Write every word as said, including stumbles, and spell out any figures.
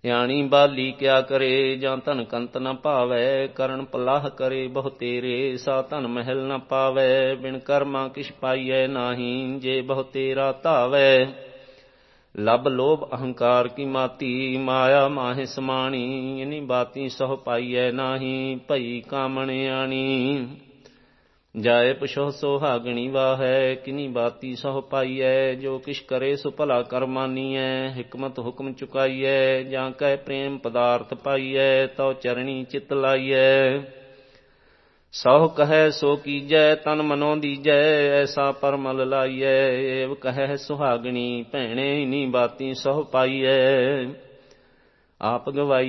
ਸਿਆਣੀ ਬਾਲੀ ਕਿਆ ਕਰੇ, ਜਾਂ ਧਨ ਕੰਤ ਨ ਭਾਵੈ। ਕਰਨ ਪਲਾਹ ਕਰੇ ਬਹੁ ਤੇਰੇ, ਸਾ ਧਨ ਮਹਿਲ ਨ ਪਾਵੈ। ਬਿਨ ਕਰਮਾ ਕਿਛ ਪਾਈਐ ਨਾਹੀਂ, ਜੇ ਬਹੁ ਤੇਰਾ ਧਾਵੈ। ਲਬ ਲੋਭ ਅਹੰਕਾਰ ਕੀ ਮਾਤੀ, ਮਾਇਆ ਮਾਹਿ ਸਮਾਣੀ। ਇਨੀ ਬਾਤੀ ਸਹੁ ਪਾਈਐ ਨਾਹੀਂ, ਭਈ ਕਾਮਣਿਆਣੀ। ਜਾਇ ਪਛੁ ਸੁਹਾਗਣੀ ਵਾਹੈ, ਕਿਨੀ ਬਾਤੀ ਸਹੁ ਪਾਈਐ। ਜੋ ਕਿਛ ਕਰੇ ਸੋ ਭਲਾ ਕਰ ਮਾਨੀਐ, ਹਿਕਮਤ ਹੁਕਮ ਚੁਕਾਈਐ। ਜਾਂ ਕੈ ਪ੍ਰੇਮ ਪਦਾਰਥ ਪਾਈਐ, ਤਉ ਚਰਣੀ ਚਿਤ ਲਾਈਐ। ਸਹੁ ਕਹੈ ਸੋ ਕੀਜੈ, ਤਨ ਮਨੋ ਦੀਜੈ। ਐਸਾ ਪਰਮਲ ਲਾਈਐ, ਏਵ ਕਹੈ ਸੁਹਾਗਣੀ ਭੈਣੇ। ਇਨੀ ਬਾਤੀ ਸਹੁ ਪਾਈਐ, ਆਪ ਗਵਾਈ